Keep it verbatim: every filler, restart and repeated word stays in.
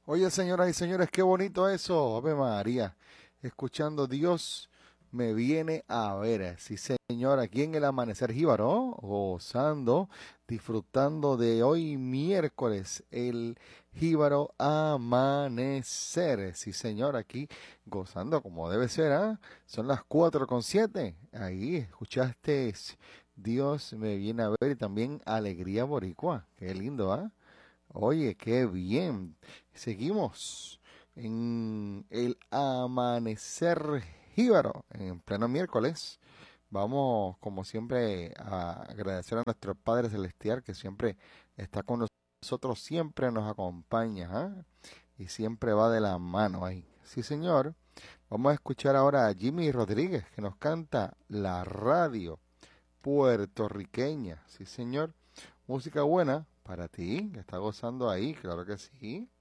Oye, señoras y señores, qué bonito eso, Ave María. Escuchando Dios me viene a ver. Sí, señor, aquí en el amanecer jíbaro, gozando, disfrutando de hoy miércoles, el jíbaro amanecer. Sí, señor, aquí gozando como debe ser, ¿ah? Son las cuatro con siete. Ahí escuchaste, Dios me viene a ver y también Alegría Boricua. Qué lindo, ¿ah? Oye, qué bien. Seguimos en el amanecer jíbaro, en pleno miércoles. Vamos, como siempre, a agradecer a nuestro Padre Celestial que siempre está con nosotros, siempre nos acompaña, ¿ah? Y siempre va de la mano ahí. Sí, señor. Vamos a escuchar ahora a Jimmy Rodríguez que nos canta la radio puertorriqueña. Sí, señor. Música buena para ti, que está gozando ahí, claro que sí.